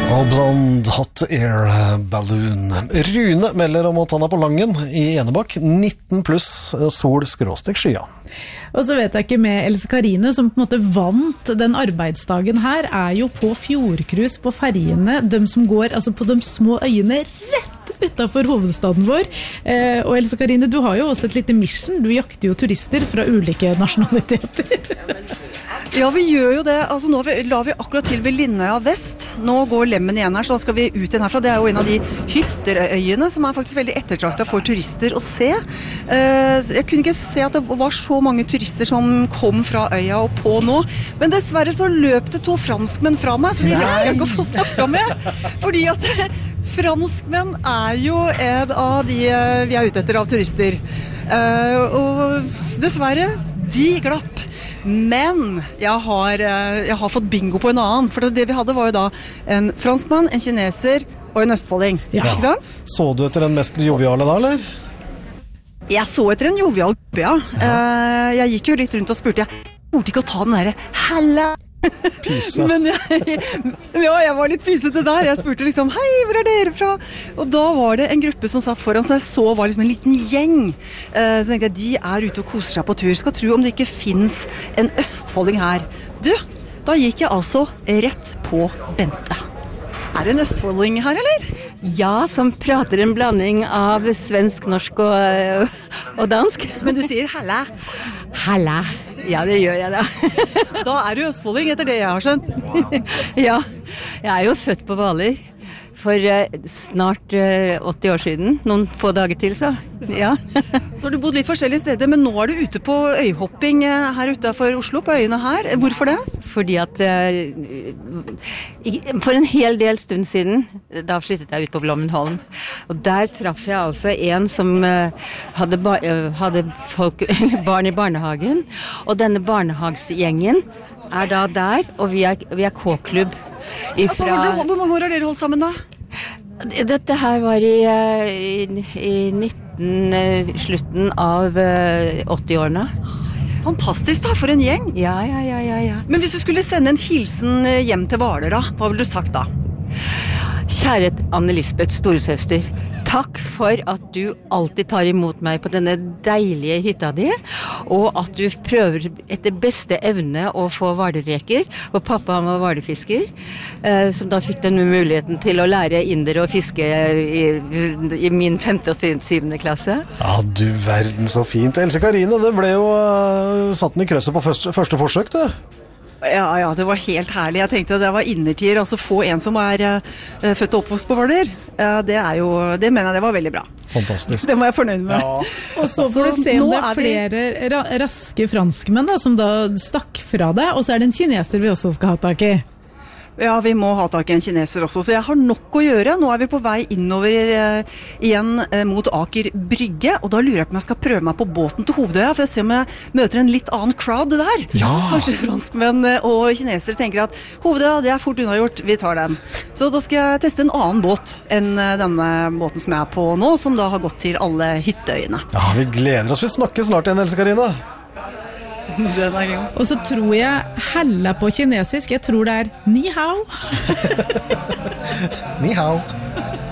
Og Blond Hot Air Balloon. Rune melder om at han på Langen i Enebakk, 19 pluss sol-skya. Og så vet jeg ikke med Else Karine, som på en måte vant den arbeidsdagen her, jo på fjordkrus på ferjene, de som går altså på de små øyene rett utenfor hovedstaden vår. Og Else Karine, du har jo også et lite mission, du jakter jo turister fra ulike nasjonaliteter. Ja, vi gjør jo det. Altså, nå la vi akkurat til ved Lindøya vest. Nå går Lemmen igjen her, så da skal vi ut igjen herfra. Det jo en av de hytterøyene som faktisk veldig ettertraktet for turister å se. Jeg kunne ikke se at det var så mange turister som kom fra øya og på nå. Men dessverre så løp det 2 franskmenn fra meg, så de vil jeg ikke få snakket med. Fordi at franskmenn jo en av de vi ute etter av turister. Og dessverre, de glapp. Men jeg har fått bingo på en annen, for det vi hadde var jo da en franskmann, en kineser og en østfolding. Ja. Ikke sant? Så du etter den mest joviale da, eller? Jeg så etter en jovial gruppe, ja. Jeg gikk jo litt rundt og spurte, jeg burde ikke å ta den der «Halla!» Pyse. Men jeg var litt pysete der. Jeg spurte liksom, hei, hvor dere fra? Og da var det en gruppe som satt foran, så jeg så var liksom en liten gjeng. Så tenkte jeg, de ute og koser seg på tur. Skal tro om det ikke finnes en østfolding her. Du, da gikk jeg altså rett på Bente. Det en østfolding her, eller? Ja, som prater en blanding av svensk, norsk og dansk. Men du sier halla. Halla. Ja, det gjør jeg da. Da du østfolding etter det jeg har skjønt. Ja, jeg jo født på Hvaler for snart 80 år siden. Noen få dager til, så. Ja. Så har du bodd litt forskjellige steder, men nå du ute på øyhopping her utenfor Oslo, på øyene her. Hvorfor det? Fordi at for en hel del stund siden, da flyttet jeg ut på Blommenholm. Og der traff jeg altså en som hadde barn i barnehagen. Og denne barnehagsgjengen da der, og vi K-klubb. Altså, hvor mange år har dere holdt sammen da? Dette her var i slutten av 80-årene. Fantastisk da, for en gjeng. Ja. Men hvis du skulle sende en hilsen hjem til Hvaler da, hva ville du sagt da? Kjære Anne-Lisbeth Storesøster, takk for at du alltid tar imot meg på denne deilige hytta di, og at du prøver etter beste evne å få hvalerreker, for pappa han var hvalerfisker, som da fikk den muligheten til å lære inder å fiske i min 5. og 7. klasse. Ja, du verden så fint. Else Karine, det ble jo satt den i krøsset på første forsøk, du. Ja, det var helt herlig. Jeg tenkte det var innertier, altså få en som født og oppvokst på Hvaler. Det mener jeg det var veldig bra. Fantastisk. Det må jeg fornøye med. Ja. Og så får du se om det flere raske franskmenn da, som da stakk fra deg, og så det en kineser vi også skal ha tak i. Ja, vi må ha tak i en kineser også, så jeg har nok å gjøre. Nå vi på vei innover igjen mot Aker Brygge, og da lurer jeg på om jeg skal prøve meg på båten til Hovedøya, for å se om jeg møter en litt annen crowd der. Ja. Kanskje franskmenn og kinesere tenker at Hovedøya, det fort unnagjort, vi tar den. Så da skal jeg teste en annen båt enn denne båten som jeg på nå, som da har gått til alle hytteøyene. Ja, vi gleder oss. Vi snakkes snart igjen, Else Karine. Og så tror jeg hella på kinesisk, jeg tror det ni hao. Ni hao.